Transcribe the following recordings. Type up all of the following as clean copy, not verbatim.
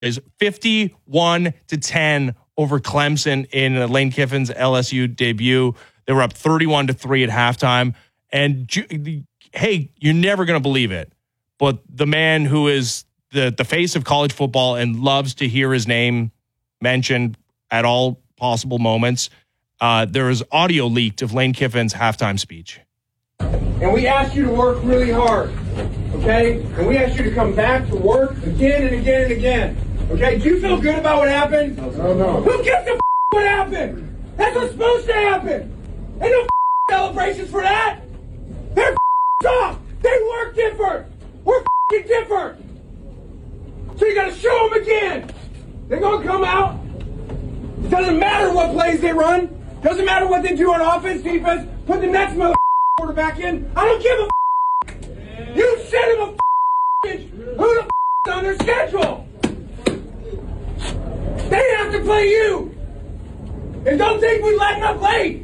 is 51-10 over Clemson in Lane Kiffin's LSU debut. They were up 31-3 at halftime. And hey, you're never going to believe it, but the man who is the face of college football and loves to hear his name mentioned at all possible moments, there is audio leaked of Lane Kiffin's halftime speech. And we asked you to work really hard, okay? And we asked you to come back to work again and again and again, okay? Do you feel good about what happened? No. Who gives a what happened? That's what's supposed to happen. Ain't no celebrations for that. They're off. They work different. We're different. So you got to show them again. They're going to come out. It doesn't matter what plays they run. Doesn't matter what they do on offense, defense. Put the next quarterback in. I don't give a You send them who the on their schedule. They have to play you. And don't think we lighten up late.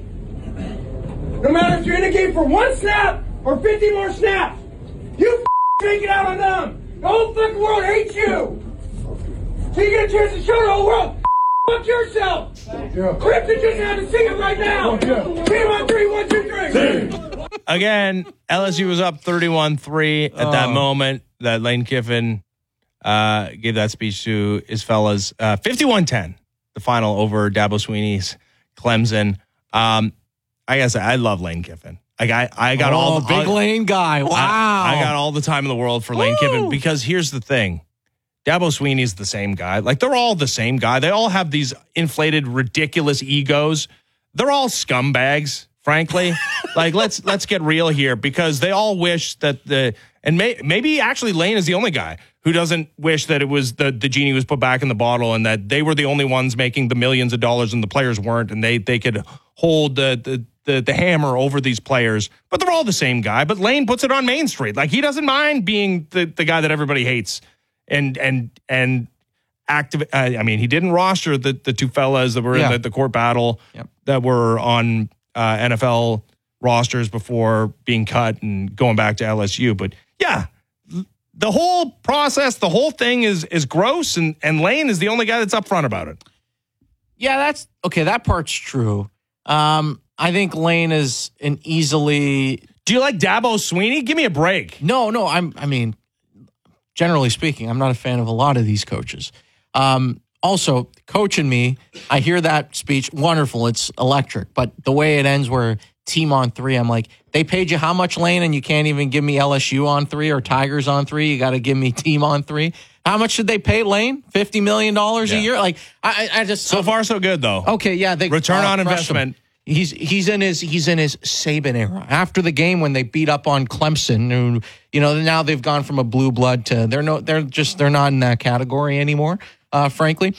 No matter if you're in a game for one snap or 50 more snaps, you take it out on them. The whole fucking world hates you. So you get a chance to show the whole world. Fuck yourself. Crimson just had to sing it right now. Team on 3, 1, 2, 3. Again, LSU was up 31-3 at that moment that Lane Kiffin gave that speech to his fellas. 51-10, the final over Dabo Swinney's Clemson. I guess I love Lane Kiffin. I got all the big Lane guy. Wow. I got all the time in the world for Lane Kiffin because here's the thing. Dabo Swinney's the same guy. Like, they're all the same guy. They all have these inflated, ridiculous egos. They're all scumbags, frankly. Like, let's get real here because they all wish that maybe actually Lane is the only guy who doesn't wish that it was the genie was put back in the bottle and that they were the only ones making the millions of dollars and the players weren't, and they could hold the hammer over these players. But they're all the same guy. But Lane puts it on Main Street. Like, he doesn't mind being the guy that everybody hates. And active. I mean, he didn't roster the two fellas that were in the court battle that were on NFL rosters before being cut and going back to LSU. But yeah, the whole process, the whole thing is gross, and Lane is the only guy that's upfront about it. Yeah, that's okay. That part's true. I think Lane is an easily. Do you like Dabo Swinney? Give me a break. No. I mean. Generally speaking, I'm not a fan of a lot of these coaches. Also, coaching me, I hear that speech, wonderful, it's electric. But the way it ends where team on 3, I'm like, they paid you how much, Lane, and you can't even give me LSU on 3 or Tigers on 3? You got to give me team on 3? How much did they pay Lane? $50 million a year? Like, I just... So far, so good, though. Okay, yeah. They return on investment. He's in his Saban era. After the game when they beat up on Clemson, who, now they've gone from a blue blood to they're not in that category anymore. Frankly,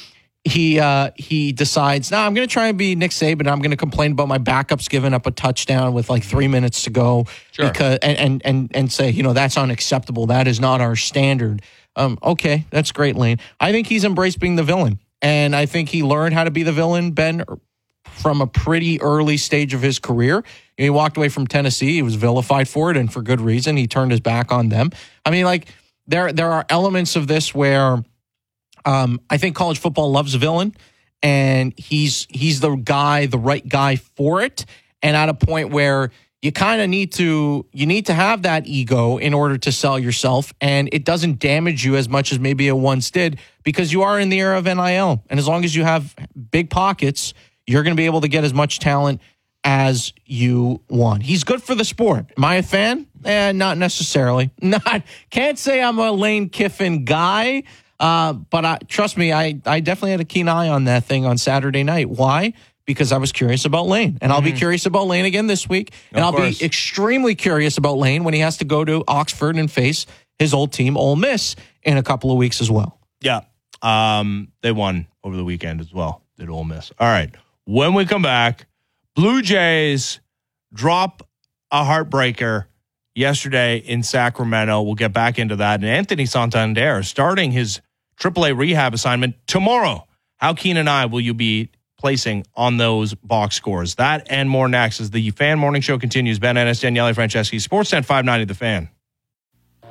he decides, I'm going to try and be Nick Saban. I'm going to complain about my backups giving up a touchdown with like 3 minutes to go because and say, that's unacceptable. That is not our standard. Okay, that's great, Lane. I think he's embraced being the villain, and I think he learned how to be the villain, Ben, from a pretty early stage of his career. He walked away from Tennessee. He was vilified for it, and for good reason. He turned his back on them. I mean, like, there are elements of this where I think college football loves a villain, and he's the right guy for it. And at a point where you kind of need to have that ego in order to sell yourself, and it doesn't damage you as much as maybe it once did because you are in the era of NIL. And as long as you have big pockets, you're going to be able to get as much talent as you want. He's good for the sport. Am I a fan? Not necessarily. Can't say I'm a Lane Kiffin guy, but trust me, I definitely had a keen eye on that thing on Saturday night. Why? Because I was curious about Lane. And I'll be curious about Lane again this week. And I'll be extremely curious about Lane when he has to go to Oxford and face his old team, Ole Miss, in a couple of weeks as well. Yeah. They won over the weekend as well, did Ole Miss. All right. When we come back, Blue Jays drop a heartbreaker yesterday in Sacramento. We'll get back into that. And Anthony Santander starting his AAA rehab assignment tomorrow. How keen and I will you be placing on those box scores? That and more next as the Fan Morning Show continues. Ben Ennis, Daniele Franceschi, Sportsnet 590, The Fan.